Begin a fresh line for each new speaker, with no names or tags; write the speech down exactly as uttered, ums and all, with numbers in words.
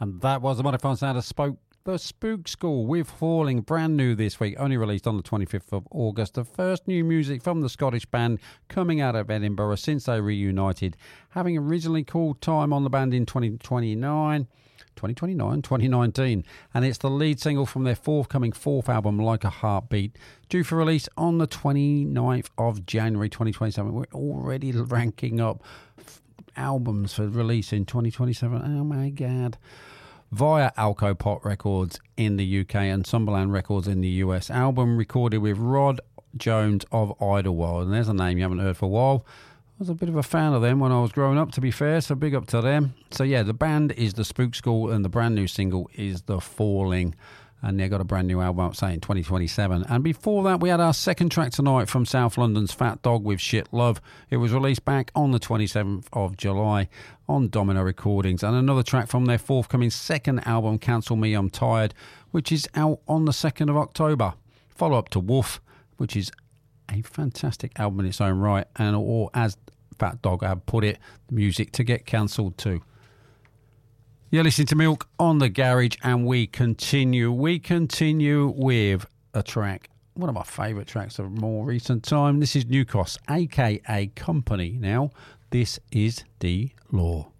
And that was the modified sound of Spoke, the Spook School with Falling, brand new this week, only released on the twenty-fifth of August. The first new music from the Scottish band coming out of Edinburgh since they reunited, having originally called time on the band in twenty twenty-nine. twenty twenty-nine, twenty nineteen, and it's the lead single from their forthcoming fourth album, Like a Heartbeat, due for release on the twenty-ninth of January twenty twenty-seven. We're already ranking up f- albums for release in twenty twenty-seven. Oh my god. Via Alco Pop Records in the U K and Sunderland Records in the U S. Album recorded with Rod Jones of Idlewild, and there's a name you haven't heard for a while. I was a bit of a fan of them when I was growing up, to be fair, so big up to them. So yeah, the band is the Spook School and the brand new single is The Falling, and they got a brand new album out saying twenty twenty-seven. And before that we had our second track tonight from South London's Fat Dog with Shit Love. It was released back on the twenty-seventh of July on Domino Recordings, and another track from their forthcoming second album, Cancel Me I'm Tired, which is out on the second of October. Follow up to Wolf, which is a fantastic album in its own right, and or as Fat Dog have put it, the music to get cancelled too. You're listening to Milk on the Garage, and we continue. We continue with a track, one of my favourite tracks of more recent time. This is New Cross, aka Company. Now, this is D Law.